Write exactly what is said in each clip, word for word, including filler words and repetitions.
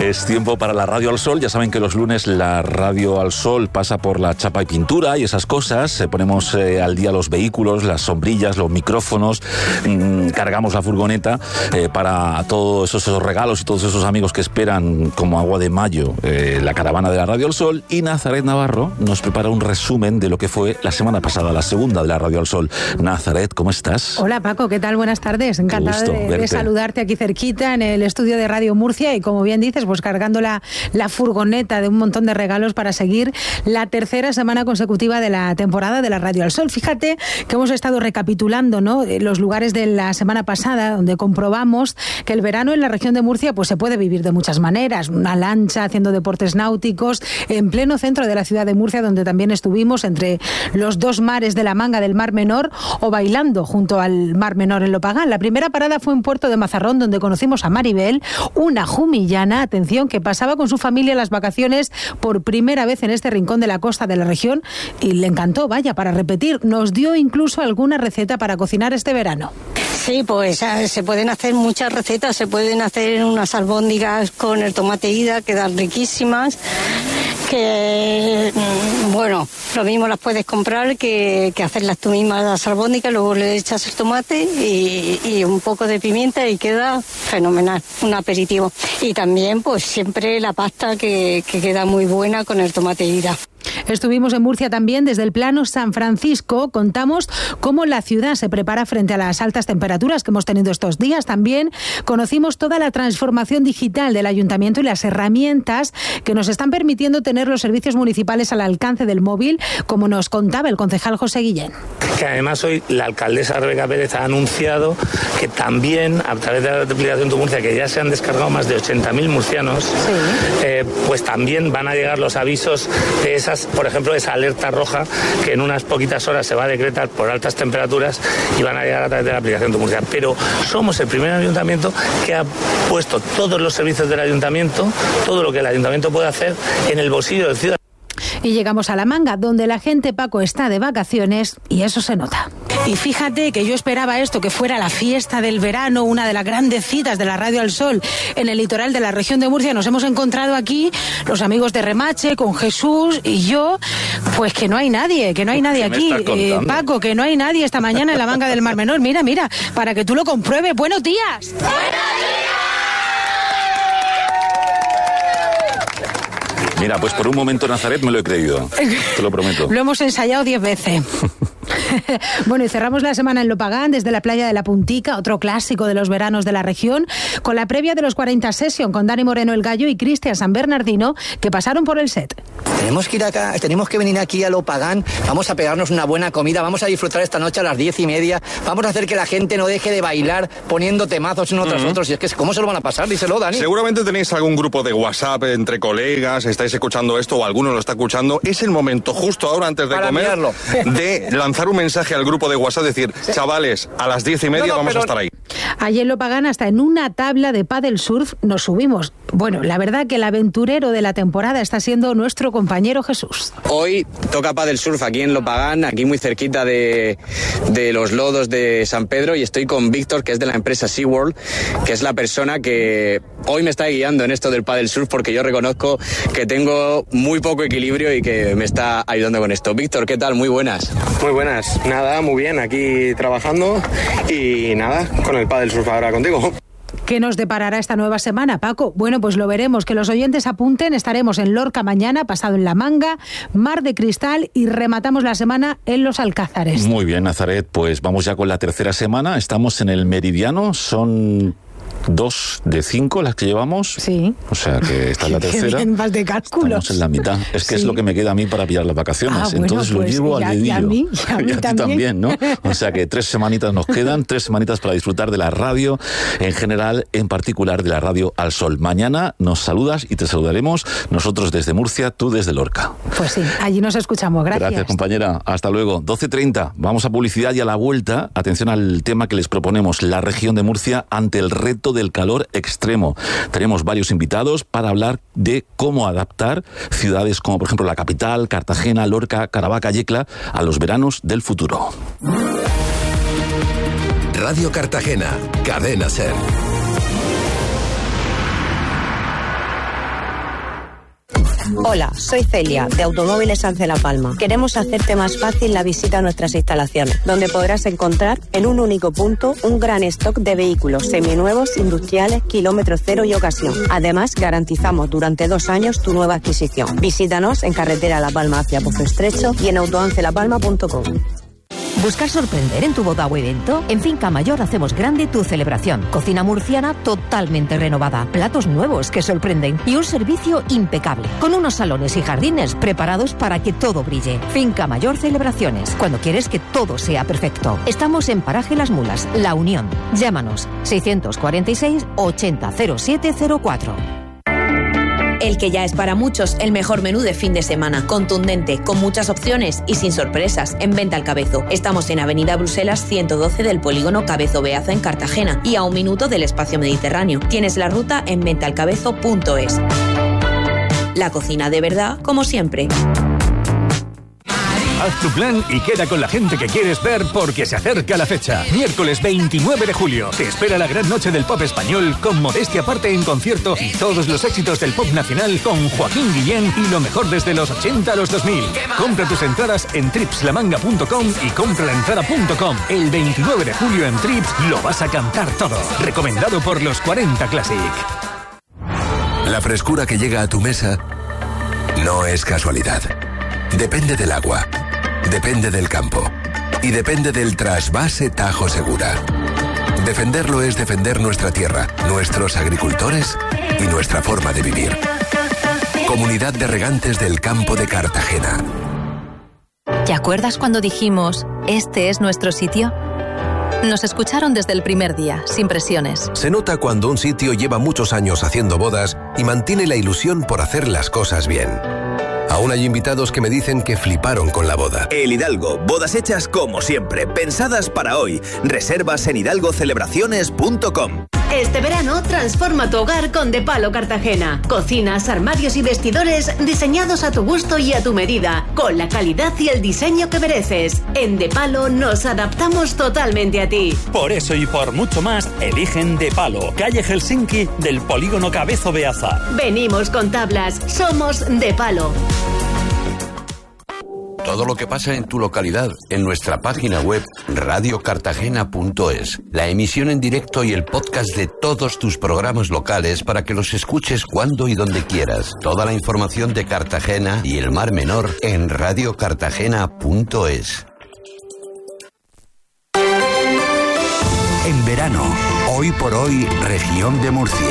Es tiempo para la Radio al Sol. Ya saben que los lunes la Radio al Sol pasa por la chapa y pintura y esas cosas. Eh, ponemos eh, al día los vehículos, las sombrillas, los micrófonos, mmm, cargamos la furgoneta eh, para todos esos, esos regalos y todos esos amigos que esperan como agua de mayo eh, la caravana de la Radio al Sol. Y Nazaret Navarro nos prepara un resumen de lo que fue la semana pasada, la segunda de la Radio al Sol. Nazaret, ¿cómo estás? Hola Paco, ¿qué tal? Buenas tardes. Encantada de, de saludarte aquí cerquita en el estudio de Radio Murcia y como bien dices, pues cargando la, la furgoneta de un montón de regalos para seguir la tercera semana consecutiva de la temporada de la Radio al Sol. Fíjate que hemos estado recapitulando, ¿no?, los lugares de la semana pasada donde comprobamos que el verano en la región de Murcia pues se puede vivir de muchas maneras. Una lancha, haciendo deportes náuticos, en pleno centro de la ciudad de Murcia, donde también estuvimos entre los dos mares de la Manga del Mar Menor, o bailando junto al Mar Menor en Lopagán. La primera parada fue en Puerto de Mazarrón, donde conocimos a Maribel, una jumillana, atención, que pasaba con su familia las vacaciones por primera vez en este rincón de la costa de la región y le encantó, vaya, para repetir. Nos dio incluso alguna receta para cocinar este verano. Sí, pues se pueden hacer muchas recetas, se pueden hacer unas albóndigas con el tomate ida, quedan riquísimas, que, bueno, lo mismo las puedes comprar que, que hacerlas tú mismas las albóndigas, luego le echas el tomate y, y un poco de pimienta y queda fenomenal, un aperitivo. Y también, pues siempre la pasta que, que queda muy buena con el tomate ida. Estuvimos en Murcia también desde el plano San Francisco. Contamos cómo la ciudad se prepara frente a las altas temperaturas que hemos tenido estos días. También conocimos toda la transformación digital del ayuntamiento y las herramientas que nos están permitiendo tener los servicios municipales al alcance del móvil, como nos contaba el concejal José Guillén. Que además hoy la alcaldesa Rebeca Pérez ha anunciado que también a través de la aplicación Tu Murcia, que ya se han descargado más de ochenta mil murcianos, sí. eh, pues también van a llegar los avisos de esas, por ejemplo, esa alerta roja que en unas poquitas horas se va a decretar por altas temperaturas y van a llegar a través de la aplicación Tu Murcia. Pero somos el primer ayuntamiento que ha puesto todos los servicios del ayuntamiento, todo lo que el ayuntamiento puede hacer en el bolsillo del ciudadano. Y llegamos a La Manga, donde la gente, Paco, está de vacaciones y eso se nota. Y fíjate que yo esperaba esto, que fuera la fiesta del verano, una de las grandes citas de la Radio al Sol en el litoral de la región de Murcia. Nos hemos encontrado aquí los amigos de Remache, con Jesús y yo, pues que no hay nadie, que no hay nadie aquí. Eh, Paco, que no hay nadie esta mañana en la Manga del Mar Menor. Mira, mira, para que tú lo compruebes. ¡Buenos días! ¡Buenos días! Mira, pues por un momento, Nazaret, me lo he creído. Te lo prometo. Lo hemos ensayado diez veces. Bueno, y cerramos la semana en Lopagán, desde la playa de la Puntica, otro clásico de los veranos de la región, con la previa de los cuarenta Session, con Dani Moreno el Gallo y Cristian San Bernardino, que pasaron por el set. Tenemos que ir acá, tenemos que venir aquí a Lopagán, vamos a pegarnos una buena comida, vamos a disfrutar esta noche a las diez y media, vamos a hacer que la gente no deje de bailar poniendo temazos uno tras uh-huh. otro. Y es que, ¿cómo se lo van a pasar? Díselo, Dani. Seguramente tenéis algún grupo de WhatsApp entre colegas, estáis escuchando esto o alguno lo está escuchando. Es el momento, justo ahora antes de Para comer, mirarlo. de lanzar un mensaje al grupo de WhatsApp, decir, sí. chavales, a las diez y media no, no, vamos pero... a estar ahí. Allí en Lopagán, hasta en una tabla de paddle surf nos subimos. Bueno, la verdad que el aventurero de la temporada está siendo nuestro compañero Jesús. Hoy toca paddle surf aquí en Lopagán, aquí muy cerquita de, de los lodos de San Pedro, y estoy con Víctor, que es de la empresa SeaWorld, que es la persona que hoy me está guiando en esto del paddle surf, porque yo reconozco que tengo muy poco equilibrio y que me está ayudando con esto. Víctor, ¿qué tal? Muy buenas. Muy buenas. Nada, muy bien, aquí trabajando y nada, con el paddle surf ahora contigo. ¿Qué nos deparará esta nueva semana, Paco? Bueno, pues lo veremos. Que los oyentes apunten. Estaremos en Lorca mañana, pasado en La Manga, Mar de Cristal, y rematamos la semana en Los Alcázares. Muy bien, Nazaret. Pues vamos ya con la tercera semana. Estamos en el Meridiano. Son dos de cinco las que llevamos. Sí. O sea que esta es la tercera. Bien, vas de cálculos. Estamos en la mitad. Es que sí. es lo que me queda a mí para pillar las vacaciones. Ah, bueno, Entonces pues, lo llevo ya, al dedillo. Y a mí, y a mí y a ti también. también, ¿no? O sea que tres semanitas nos quedan, tres semanitas para disfrutar de la radio en general, en particular de la Radio al Sol. Mañana nos saludas y te saludaremos nosotros desde Murcia, tú desde Lorca. Pues sí, allí nos escuchamos. Gracias. Gracias, compañera. Hasta luego. doce treinta. Vamos a publicidad y a la vuelta, atención al tema que les proponemos, la región de Murcia ante el reto del calor extremo. Tenemos varios invitados para hablar de cómo adaptar ciudades como, por ejemplo, la capital, Cartagena, Lorca, Caravaca, Yecla, a los veranos del futuro. Radio Cartagena, Cadena SER. Hola, soy Celia, de Automóviles Ance La Palma. Queremos hacerte más fácil la visita a nuestras instalaciones, donde podrás encontrar en un único punto un gran stock de vehículos seminuevos, industriales, kilómetro cero y ocasión. Además, garantizamos durante dos años tu nueva adquisición. Visítanos en carretera La Palma hacia Pozo Estrecho y en autoancelapalma punto com. ¿Buscar sorprender en tu boda o evento? En Finca Mayor hacemos grande tu celebración. Cocina murciana totalmente renovada, platos nuevos que sorprenden y un servicio impecable, con unos salones y jardines preparados para que todo brille. Finca Mayor Celebraciones, cuando quieres que todo sea perfecto. Estamos en Paraje Las Mulas, La Unión. Llámanos seiscientos cuarenta y seis ochenta cero siete cero cuatro. El que ya es para muchos el mejor menú de fin de semana. Contundente, con muchas opciones y sin sorpresas. En Venta al Cabezo. Estamos en Avenida Bruselas ciento doce del polígono Cabezo Beaza en Cartagena y a un minuto del espacio mediterráneo. Tienes la ruta en venta al cabezo punto es. La cocina de verdad, como siempre. Haz tu plan y queda con la gente que quieres ver porque se acerca la fecha. Miércoles veintinueve de julio. Te espera la gran noche del pop español con Modestia Aparte en concierto y todos los éxitos del pop nacional con Joaquín Guillén y lo mejor desde los ochenta a los dos mil. Compra tus entradas en tripslamanga punto com y compralaentrada punto com. El veintinueve de julio en Trips lo vas a cantar todo. Recomendado por los cuarenta Classic. La frescura que llega a tu mesa no es casualidad. Depende del agua. Depende del campo. Y depende del trasvase Tajo Segura. Defenderlo es defender nuestra tierra, nuestros agricultores y nuestra forma de vivir. Comunidad de Regantes del Campo de Cartagena. ¿Te acuerdas cuando dijimos, este es nuestro sitio? Nos escucharon desde el primer día, sin presiones. Se nota cuando un sitio lleva muchos años haciendo bodas y mantiene la ilusión por hacer las cosas bien. Aún hay invitados que me dicen que fliparon con la boda. El Hidalgo, bodas hechas como siempre, pensadas para hoy. Reservas en hidalgo celebraciones punto com. Este verano transforma tu hogar con De Palo Cartagena. Cocinas, armarios y vestidores diseñados a tu gusto y a tu medida, con la calidad y el diseño que mereces. En De Palo nos adaptamos totalmente a ti. Por eso y por mucho más, eligen De Palo, calle Helsinki del polígono Cabezo Beaza. Venimos con tablas, somos De Palo. Todo lo que pasa en tu localidad en nuestra página web radio cartagena punto es. La emisión en directo y el podcast de todos tus programas locales para que los escuches cuando y donde quieras. Toda la información de Cartagena y el Mar Menor en radio cartagena punto es. En verano, hoy por hoy, región de Murcia.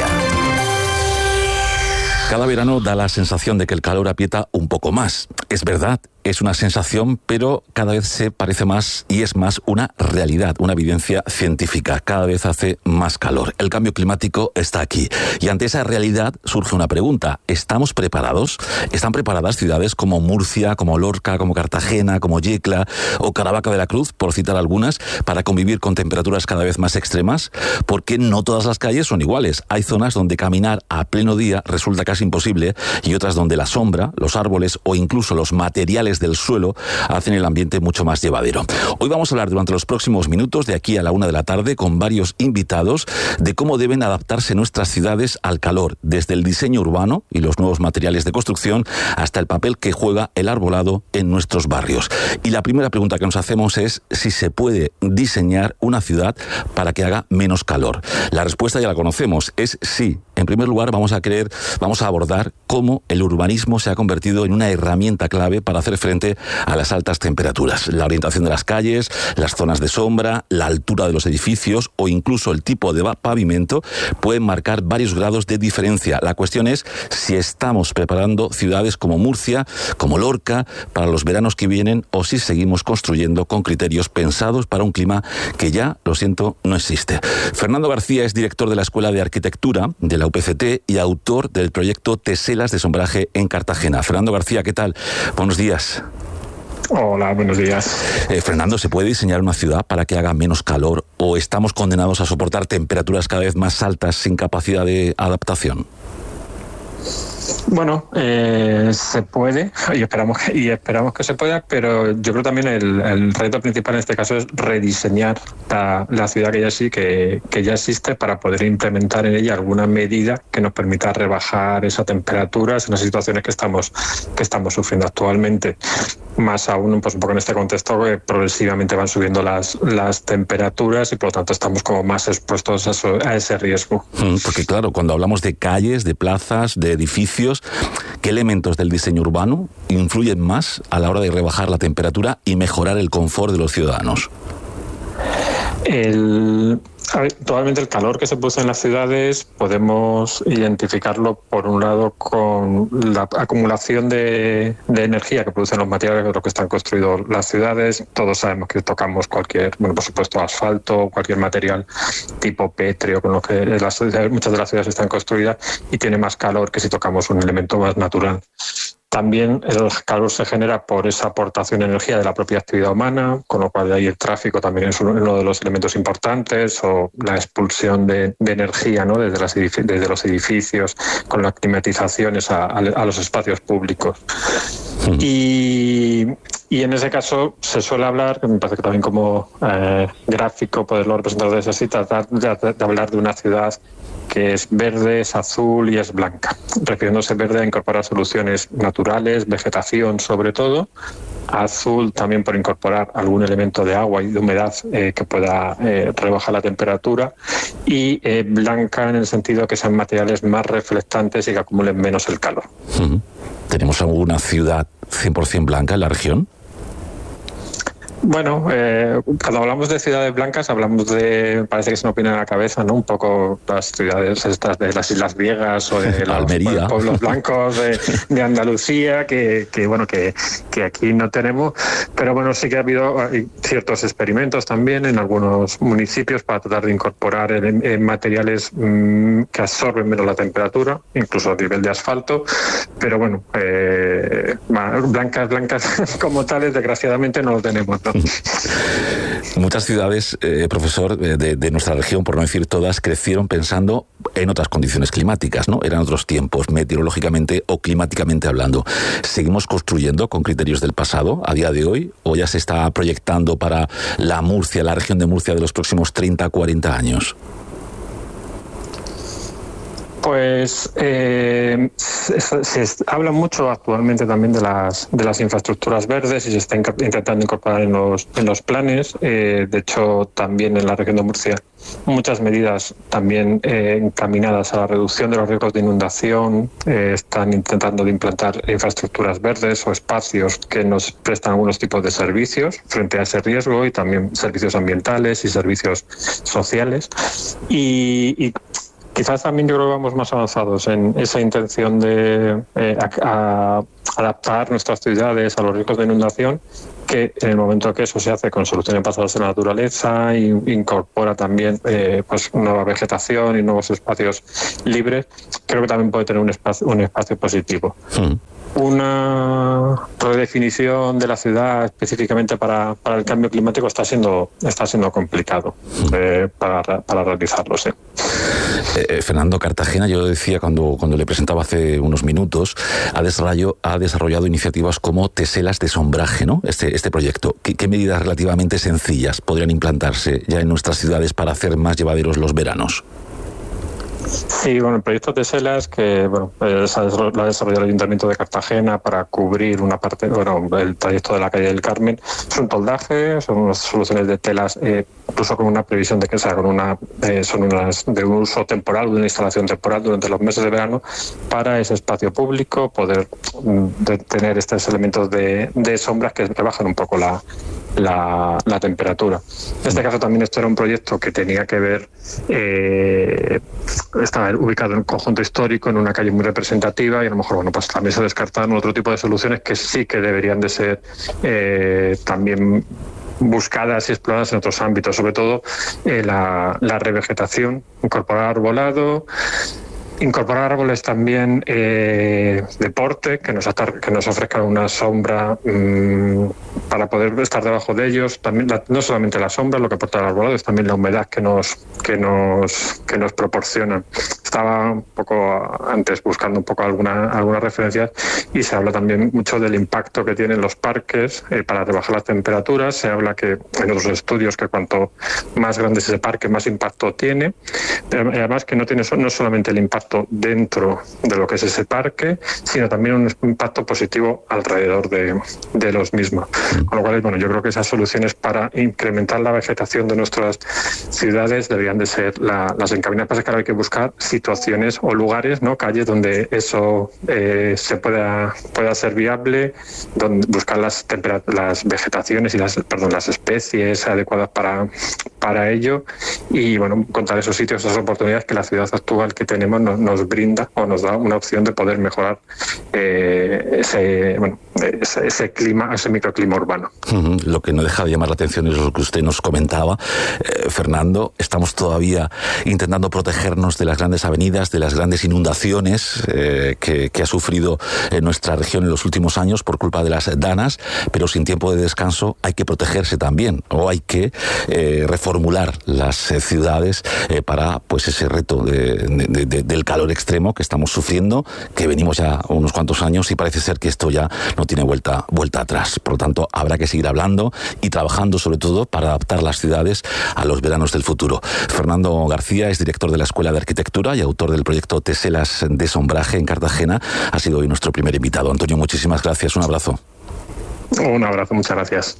Cada verano da la sensación de que el calor aprieta un poco más. Es verdad, es una sensación, pero cada vez se parece más y es más una realidad, una evidencia científica. Cada vez hace más calor. El cambio climático está aquí. Y ante esa realidad surge una pregunta. ¿Estamos preparados? ¿Están preparadas ciudades como Murcia, como Lorca, como Cartagena, como Yecla o Caravaca de la Cruz, por citar algunas, para convivir con temperaturas cada vez más extremas? Porque no todas las calles son iguales. Hay zonas donde caminar a pleno día resulta casi imposible y otras donde la sombra, los árboles o incluso los materiales del suelo hacen el ambiente mucho más llevadero. Hoy vamos a hablar durante los próximos minutos, de aquí a la una de la tarde, con varios invitados, de cómo deben adaptarse nuestras ciudades al calor, desde el diseño urbano y los nuevos materiales de construcción hasta el papel que juega el arbolado en nuestros barrios. Y la primera pregunta que nos hacemos es si se puede diseñar una ciudad para que haga menos calor. La respuesta ya la conocemos, es sí. En primer lugar, vamos a querer, vamos a abordar cómo el urbanismo se ha convertido en una herramienta clave para hacer frente a las altas temperaturas. La orientación de las calles, las zonas de sombra, la altura de los edificios o incluso el tipo de pavimento pueden marcar varios grados de diferencia. La cuestión es si estamos preparando ciudades como Murcia, como Lorca, para los veranos que vienen o si seguimos construyendo con criterios pensados para un clima que ya, lo siento, no existe. Fernando García es director de la Escuela de Arquitectura de la U P C T y autor del proyecto Teselas de Sombraje en Cartagena. Fernando García, ¿qué tal? Buenos días. Hola, buenos días. Eh, Fernando, ¿se puede diseñar una ciudad para que haga menos calor o estamos condenados a soportar temperaturas cada vez más altas sin capacidad de adaptación? Bueno, eh, se puede y esperamos que, y esperamos que se pueda, pero yo creo también el, el reto principal en este caso es rediseñar la, la ciudad que ya sí que, que ya existe para poder implementar en ella alguna medida que nos permita rebajar esa temperatura en las situaciones que estamos que estamos sufriendo actualmente. Más aún, pues un poco en este contexto que progresivamente van subiendo las las temperaturas y por lo tanto estamos como más expuestos a, eso, a ese riesgo. Porque claro, cuando hablamos de calles, de plazas, de edificios, ¿qué elementos del diseño urbano influyen más a la hora de rebajar la temperatura y mejorar el confort de los ciudadanos? El, actualmente el calor que se produce en las ciudades podemos identificarlo por un lado con la acumulación de, de energía que producen los materiales con los que están construidas las ciudades. Todos sabemos que tocamos cualquier, bueno, por supuesto asfalto, cualquier material tipo pétreo con lo que las, muchas de las ciudades están construidas y tiene más calor que si tocamos un elemento más natural. También el calor se genera por esa aportación de energía de la propia actividad humana, con lo cual ahí el tráfico también es uno de los elementos importantes, o la expulsión de, de energía, ¿no? desde, las edific- desde los edificios, con las climatizaciones a, a, a los espacios públicos. Mm. Y, y en ese caso se suele hablar, que me parece que también como eh, gráfico poderlo representar desde así, tratar de, de, de hablar de una ciudad que es verde, es azul y es blanca, refiriéndose verde a incorporar soluciones naturales, vegetación sobre todo, azul también por incorporar algún elemento de agua y de humedad eh, que pueda eh, rebajar la temperatura, y eh, blanca en el sentido que sean materiales más reflectantes y que acumulen menos el calor. Uh-huh. ¿Tenemos alguna ciudad cien por ciento blanca en la región? Bueno, eh, cuando hablamos de ciudades blancas hablamos de, parece que se nos viene a la cabeza, ¿no? Un poco las ciudades estas de las Islas Griegas o de los Almería. pueblos blancos de, de Andalucía, que, que bueno, que, que aquí no tenemos, pero bueno, sí que ha habido ciertos experimentos también en algunos municipios para tratar de incorporar en, en materiales mmm, que absorben menos la temperatura, incluso a nivel de asfalto, pero bueno, eh, blancas, blancas como tales, desgraciadamente no lo tenemos, ¿no? Muchas ciudades, eh, profesor, de, de nuestra región, por no decir todas, crecieron pensando en otras condiciones climáticas, ¿no? Eran otros tiempos, meteorológicamente o climáticamente hablando. ¿Seguimos construyendo con criterios del pasado a día de hoy? ¿O ya se está proyectando para la Murcia, la región de Murcia de los próximos treinta, cuarenta años? Pues eh, se, se, se habla mucho actualmente también de las de las infraestructuras verdes y se está inc- intentando incorporar en los en los planes. Eh, de hecho, también en la región de Murcia muchas medidas también eh, encaminadas a la reducción de los riesgos de inundación. Eh, están intentando de implantar infraestructuras verdes o espacios que nos prestan algunos tipos de servicios frente a ese riesgo, y también servicios ambientales y servicios sociales. Y, y quizás también yo creo que vamos más avanzados en esa intención de eh, a, a adaptar nuestras ciudades a los riesgos de inundación, que en el momento que eso se hace con soluciones basadas en la naturaleza e incorpora también eh, pues nueva vegetación y nuevos espacios libres, creo que también puede tener un espacio, un espacio positivo. Mm. Una redefinición de la ciudad específicamente para, para el cambio climático está siendo está siendo complicado eh, para, para realizarlo, sí. Eh, Fernando, Cartagena, yo decía cuando, cuando le presentaba hace unos minutos, ha desarrollado, ha desarrollado iniciativas como teselas de sombraje, ¿no? Este, este proyecto. ¿Qué, ¿Qué medidas relativamente sencillas podrían implantarse ya en nuestras ciudades para hacer más llevaderos los veranos? Sí, bueno, el proyecto Teselas, que bueno, lo ha desarrollado el Ayuntamiento de Cartagena para cubrir una parte, bueno, el trayecto de la calle del Carmen, es un toldaje, son unas soluciones de telas, eh, incluso con una previsión de que sea con una, eh, son unas de un uso temporal, de una instalación temporal durante los meses de verano para ese espacio público, poder de tener estos elementos de, de sombras que, que bajan un poco la La, la temperatura. En este caso también esto era un proyecto que tenía que ver, eh, estaba ubicado en un conjunto histórico, en una calle muy representativa, y a lo mejor bueno pues también se descartaron otro tipo de soluciones que sí que deberían de ser eh, también buscadas y exploradas en otros ámbitos, sobre todo eh, la, la revegetación, incorporar arbolado, Incorporar árboles también, eh, deporte, que nos, atar, que nos ofrezcan una sombra mmm, para poder estar debajo de ellos. También la, no solamente la sombra, lo que aporta el arbolado, es también la humedad que nos, que nos, que nos proporcionan. Estaba un poco antes buscando un poco alguna, algunas referencias y se habla también mucho del impacto que tienen los parques eh, para rebajar las temperaturas. Se habla que en otros estudios que cuanto más grande es ese parque, más impacto tiene. Pero además que no tiene no solamente el impacto dentro de lo que es ese parque, sino también un impacto positivo alrededor de, de los mismos. Con lo cual, bueno, yo creo que esas soluciones para incrementar la vegetación de nuestras ciudades deberían de ser la, las encaminadas. Pasa que ahora hay que buscar situaciones o lugares, ¿no? Calles donde eso eh, se pueda, pueda ser viable, donde buscar las, las vegetaciones y las, perdón, las especies adecuadas para, para ello y, bueno, encontrar esos sitios, esas oportunidades que la ciudad actual que tenemos nos, nos brinda o nos da una opción de poder mejorar eh, ese, bueno, ese, ese clima, ese microclima urbano. Uh-huh. Lo que no deja de llamar la atención es lo que usted nos comentaba, eh, Fernando. Estamos todavía intentando protegernos de las grandes avenidas, de las grandes inundaciones eh, que, que ha sufrido en nuestra región en los últimos años por culpa de las danas, pero sin tiempo de descanso hay que protegerse también, o hay que eh, reformular las eh, ciudades eh, para pues ese reto de, de, de, del calor extremo que estamos sufriendo, que venimos ya unos cuantos años y parece ser que esto ya no tiene vuelta, vuelta atrás. Por lo tanto, habrá que seguir hablando y trabajando sobre todo para adaptar las ciudades a los veranos del futuro. Fernando García es director de la Escuela de Arquitectura y autor del proyecto Teselas de Sombraje en Cartagena. Ha sido hoy nuestro primer invitado. Antonio, muchísimas gracias. Un abrazo. Un abrazo, muchas gracias.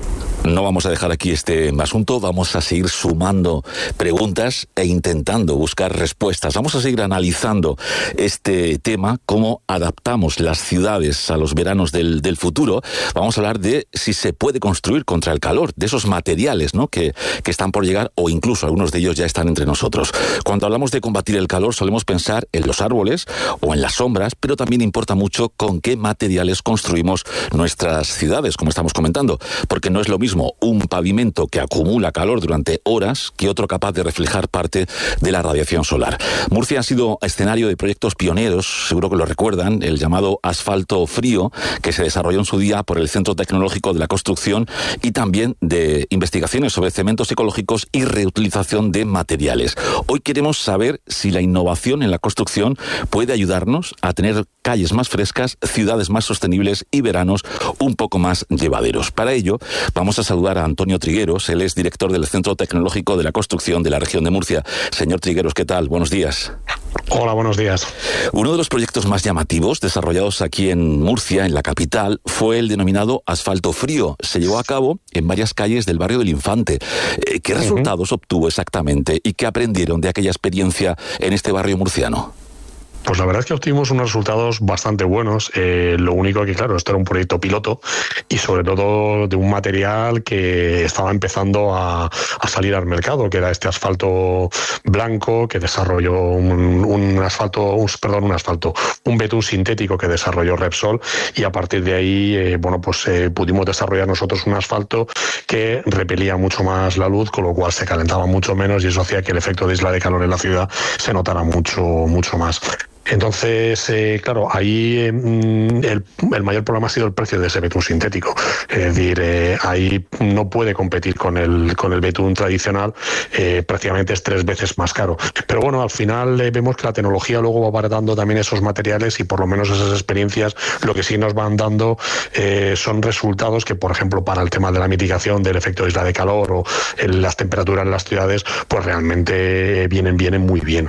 No vamos a dejar aquí este asunto, vamos a seguir sumando preguntas e intentando buscar respuestas. Vamos a seguir analizando este tema, cómo adaptamos las ciudades a los veranos del, del futuro. Vamos a hablar de si se puede construir contra el calor, de esos materiales, ¿no?, que, que están por llegar, o incluso algunos de ellos ya están entre nosotros. Cuando hablamos de combatir el calor solemos pensar en los árboles o en las sombras, pero también importa mucho con qué materiales construimos nuestras ciudades, como estamos comentando, porque no es lo mismo un pavimento que acumula calor durante horas que otro capaz de reflejar parte de la radiación solar. Murcia ha sido escenario de proyectos pioneros, seguro que lo recuerdan, el llamado asfalto frío, que se desarrolló en su día por el Centro Tecnológico de la Construcción, y también de investigaciones sobre cementos ecológicos y reutilización de materiales. Hoy queremos saber si la innovación en la construcción puede ayudarnos a tener calles más frescas, ciudades más sostenibles y veranos un poco más llevaderos. Para ello, vamos a saludar a Antonio Trigueros. Él es director del Centro Tecnológico de la Construcción de la región de Murcia. Señor Trigueros, ¿qué tal? Buenos días. Hola, buenos días. Uno de los proyectos más llamativos desarrollados aquí en Murcia, en la capital, fue el denominado asfalto frío. Se llevó a cabo en varias calles del barrio del Infante. ¿Qué resultados uh-huh. obtuvo exactamente y qué aprendieron de aquella experiencia en este barrio murciano? Pues la verdad es que obtuvimos unos resultados bastante buenos. Eh, lo único que, claro, esto era un proyecto piloto y sobre todo de un material que estaba empezando a, a salir al mercado, que era este asfalto blanco que desarrolló un, un asfalto, un, perdón, un asfalto, un betún sintético que desarrolló Repsol, y a partir de ahí, eh, bueno, pues eh, pudimos desarrollar nosotros un asfalto que repelía mucho más la luz, con lo cual se calentaba mucho menos y eso hacía que el efecto de isla de calor en la ciudad se notara mucho, mucho más. Entonces, eh, claro, ahí eh, el, el mayor problema ha sido el precio de ese betún sintético. Es decir, eh, ahí no puede competir con el con el betún tradicional, eh, prácticamente es tres veces más caro. Pero bueno, al final eh, vemos que la tecnología luego va abaratando también esos materiales y por lo menos esas experiencias lo que sí nos van dando eh, son resultados que, por ejemplo, para el tema de la mitigación del efecto de isla de calor o en las temperaturas en las ciudades, pues realmente vienen, vienen muy bien.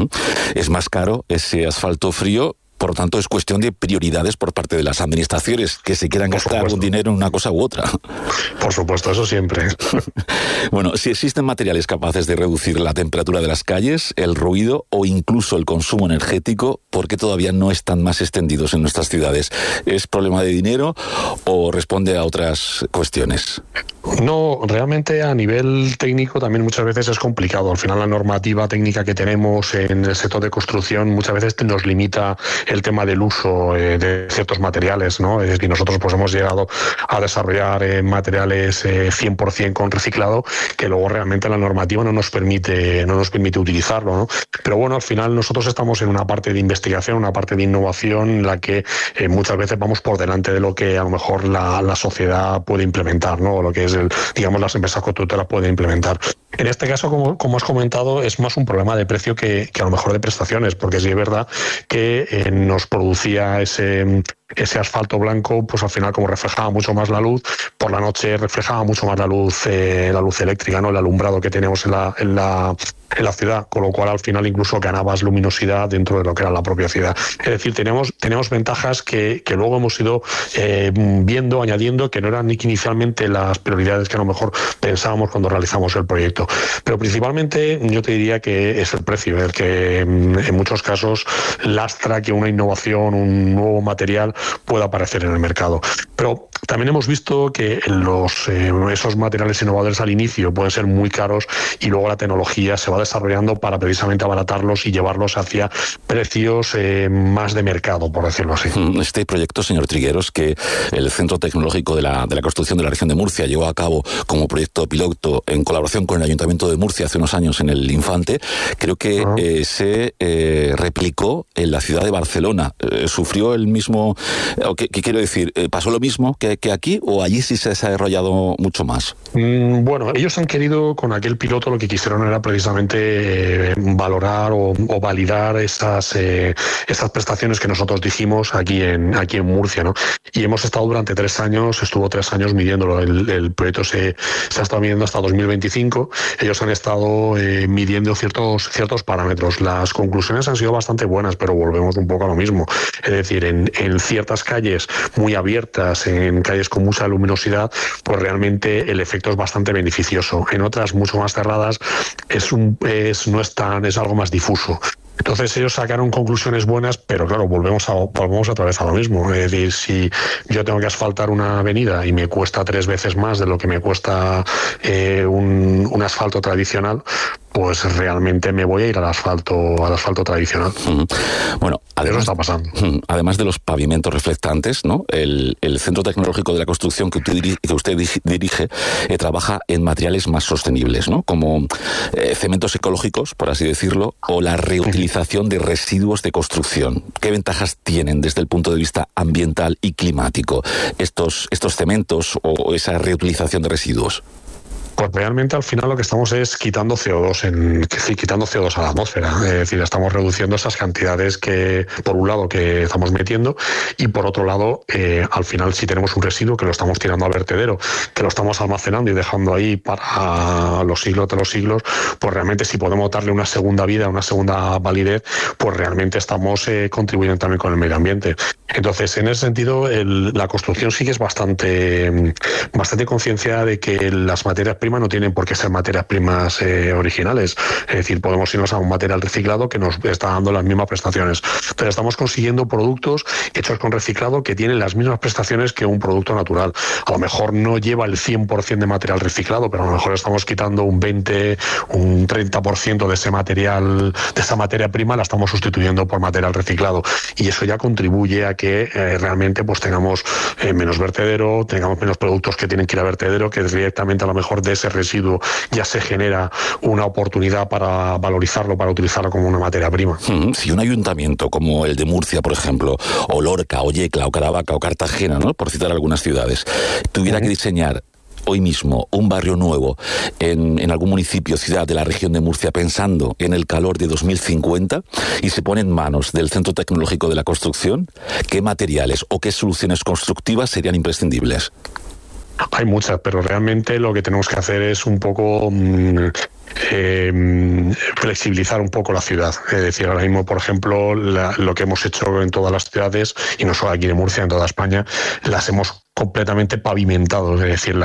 Es más caro ese asfalto frío, por lo tanto es cuestión de prioridades por parte de las administraciones que se quieran gastar un dinero en una cosa u otra. Por supuesto, eso siempre. Bueno, si existen materiales capaces de reducir la temperatura de las calles, el ruido o incluso el consumo energético, ¿por qué todavía no están más extendidos en nuestras ciudades? ¿Es problema de dinero o responde a otras cuestiones? No, realmente a nivel técnico también muchas veces es complicado. Al final la normativa técnica que tenemos en el sector de construcción muchas veces nos limita el tema del uso eh, de ciertos materiales, ¿no? Es decir, nosotros pues hemos llegado a desarrollar eh, materiales eh, cien por ciento con reciclado, que luego realmente la normativa no nos permite, no nos permite utilizarlo, ¿no? Pero bueno, al final nosotros estamos en una parte de investigación, una parte de innovación en la que eh, muchas veces vamos por delante de lo que a lo mejor la, la sociedad puede implementar, ¿no? O lo que es el, digamos, las empresas constructoras pueden implementar. En este caso, como, como has comentado, es más un problema de precio que, que a lo mejor de prestaciones, porque sí es verdad que eh, nos producía ese, ese asfalto blanco, pues al final como reflejaba mucho más la luz, por la noche reflejaba mucho más la luz, eh, la luz eléctrica, ¿no? El alumbrado que tenemos en la, en la en la ciudad, con lo cual al final incluso ganabas luminosidad dentro de lo que era la propia ciudad. Es decir, tenemos, tenemos ventajas que, que luego hemos ido eh, viendo, añadiendo, que no eran inicialmente las prioridades que a lo mejor pensábamos cuando realizamos el proyecto. Pero principalmente yo te diría que es el precio, el que en muchos casos lastra que una innovación, un nuevo material pueda aparecer en el mercado. Pero también hemos visto que los, eh, esos materiales innovadores al inicio pueden ser muy caros y luego la tecnología se va desarrollando para precisamente abaratarlos y llevarlos hacia precios eh, más de mercado, por decirlo así. Este proyecto, señor Trigueros, que el Centro Tecnológico de la, de la Construcción de la Región de Murcia llevó a cabo como proyecto piloto en colaboración con el Ayuntamiento de Murcia hace unos años en el Infante, creo que uh-huh. eh, se eh, replicó en la ciudad de Barcelona. Eh, ¿Sufrió el mismo, o qué, qué quiero decir, eh, pasó lo mismo que, que aquí o allí sí se ha desarrollado mucho más? Mm, bueno, ellos han querido, con aquel piloto lo que quisieron era precisamente eh, valorar o, o validar esas, eh, esas prestaciones que nosotros dijimos aquí en, aquí en Murcia, ¿no? Y hemos estado durante tres años, estuvo tres años midiéndolo. El, el proyecto se, se ha estado midiendo hasta dos mil veinticinco. Ellos han estado eh, midiendo ciertos, ciertos parámetros. Las conclusiones han sido bastante buenas, pero volvemos un poco a lo mismo. Es decir, en, en ciertas calles muy abiertas, en calles con mucha luminosidad, pues realmente el efecto es bastante beneficioso. En otras mucho más cerradas es un, es, no es tan, es algo más difuso. Entonces ellos sacaron conclusiones buenas, pero claro, volvemos a, volvemos otra vez a lo mismo. Es decir, si yo tengo que asfaltar una avenida y me cuesta tres veces más de lo que me cuesta eh, un, un asfalto tradicional, pues realmente me voy a ir al asfalto, al asfalto tradicional. Uh-huh. Bueno, además, eso está pasando. Uh, además de los pavimentos reflectantes, ¿no? El, el Centro Tecnológico de la Construcción que usted dirige, que usted dirige eh, trabaja en materiales más sostenibles, ¿no? Como eh, cementos ecológicos, por así decirlo, o la reutilización de residuos de construcción. ¿Qué ventajas tienen desde el punto de vista ambiental y climático estos, estos cementos o esa reutilización de residuos? Pues realmente al final lo que estamos es quitando C O dos, en, quitando C O dos a la atmósfera. Es decir, estamos reduciendo esas cantidades que, por un lado, que estamos metiendo y por otro lado, eh, al final si tenemos un residuo que lo estamos tirando al vertedero, que lo estamos almacenando y dejando ahí para los siglos de los siglos, pues realmente si podemos darle una segunda vida, una segunda validez, pues realmente estamos eh, contribuyendo también con el medio ambiente. Entonces, en ese sentido, el, la construcción sí que es bastante, bastante conciencia de que las materias primas no tienen por qué ser materias primas eh, originales. Es decir, podemos irnos a un material reciclado que nos está dando las mismas prestaciones. Pero estamos consiguiendo productos hechos con reciclado que tienen las mismas prestaciones que un producto natural. A lo mejor no lleva el cien por ciento de material reciclado, pero a lo mejor estamos quitando un veinte, un treinta por ciento de ese material, de esa materia prima, la estamos sustituyendo por material reciclado. Y eso ya contribuye a que eh, realmente pues tengamos eh, menos vertedero, tengamos menos productos que tienen que ir a vertedero, que directamente a lo mejor de ese residuo ya se genera una oportunidad para valorizarlo, para utilizarlo como una materia prima. Si un ayuntamiento como el de Murcia, por ejemplo, o Lorca, o Yecla, o Caravaca, o Cartagena, ¿no?, por citar algunas ciudades, tuviera uh-huh. que diseñar hoy mismo un barrio nuevo en, en algún municipio, ciudad de la región de Murcia, pensando en el calor de dos mil cincuenta, y se pone en manos del Centro Tecnológico de la Construcción, ¿qué materiales o qué soluciones constructivas serían imprescindibles? Hay muchas, pero realmente lo que tenemos que hacer es un poco mmm, eh, flexibilizar un poco la ciudad. Es decir, ahora mismo, por ejemplo, la, lo que hemos hecho en todas las ciudades, y no solo aquí en Murcia, en toda España, las hemos completamente pavimentados, es decir, la